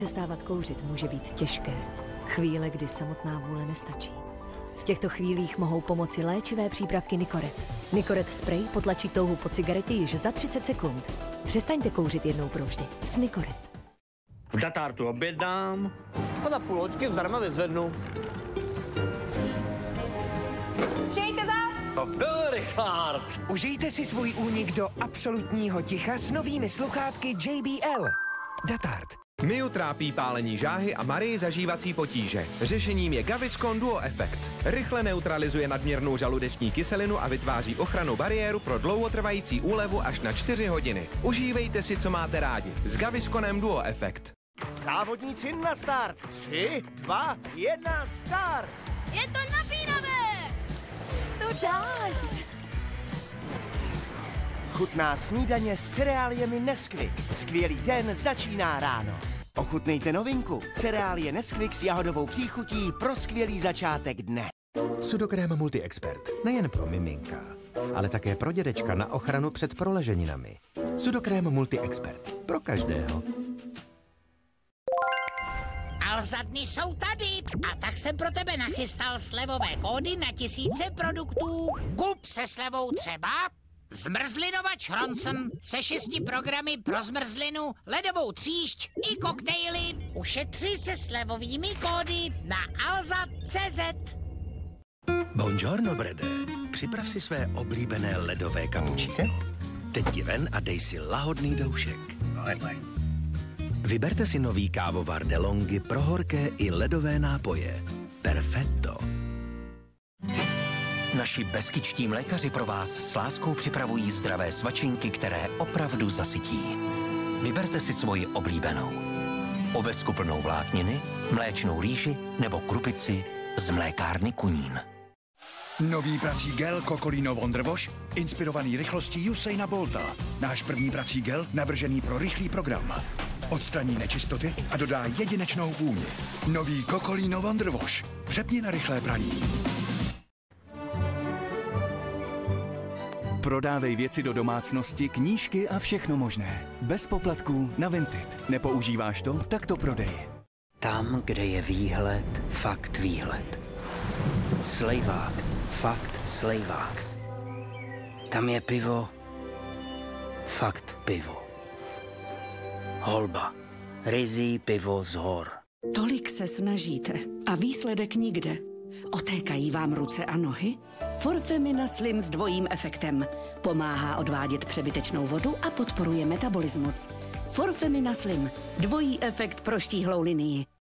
Přestávat kouřit může být těžké. Chvíle, kdy samotná vůle nestačí. V těchto chvílích mohou pomoci léčivé přípravky Nicoret. Nicoret spray potlačí touhu po cigaretě již za 30 sekund. Přestaňte kouřit jednou provždy s Nicoret. V Datartu objednám. A za půl hoďky zdarma vyzvednu. Přijďte zas! To byl Richard. Užijte si svůj únik do absolutního ticha s novými sluchátky JBL. Datart. Miu trápí pálení žáhy a Marii zažívací potíže. Řešením je Gaviscon Duo Effect. Rychle neutralizuje nadměrnou žaludeční kyselinu a vytváří ochrannou bariéru pro dlouhotrvající úlevu až na 4 hodiny. Užívejte si, co máte rádi. S Gavisconem Duo Effect. Závodníci na start. 3, 2, 1, start. Je to napínavé! To dáš! Chutná snídaně s cereáliemi Nesquik. Skvělý den začíná ráno. Ochutnejte novinku. Cereálie Nesquik s jahodovou příchutí pro skvělý začátek dne. Sudokrém Multi-Expert. Nejen pro miminka, ale také pro dědečka na ochranu před proleženinami. Sudokrém Multi-Expert. Pro každého. Alza dny jsou tady a tak jsem pro tebe nachystal slevové kódy na tisíce produktů. Kup se slevou třeba zmrzlinovač Ronson se 6 programy pro zmrzlinu, ledovou tříšť i koktejly. Ušetři se slevovými kódy na alza.cz. Buongiorno, Brede. Připrav si své oblíbené ledové kapučíno. Teď ti ven a dej si lahodný doušek. Vyberte si nový kávovar DeLonghi pro horké i ledové nápoje. Perfetto. Naši beskičtí mlékaři pro vás s láskou připravují zdravé svačinky, které opravdu zasytí. Vyberte si svoji oblíbenou. Ovesku plnou vlákniny, mléčnou rýži nebo krupici z mlékárny Kunín. Nový prací gel Cocolino Wonder Wash, inspirovaný rychlostí Usaina Bolta. Náš první prací gel navržený pro rychlý program. Odstraní nečistoty a dodá jedinečnou vůni. Nový Cocolino Wonder Wash. Přepni na rychlé praní. Prodávej věci do domácnosti, knížky a všechno možné. Bez poplatků na Vinted. Nepoužíváš to? Tak to prodej. Tam, kde je výhled, fakt výhled. Slejvák, fakt slejvák. Tam je pivo, fakt pivo. Holba, ryzí pivo z hor. Tolik se snažíte a výsledek nikde. Otékají vám ruce a nohy? Forfemina Slim s dvojím efektem. Pomáhá odvádět přebytečnou vodu a podporuje metabolismus. Forfemina Slim. Dvojí efekt pro štíhlou linii.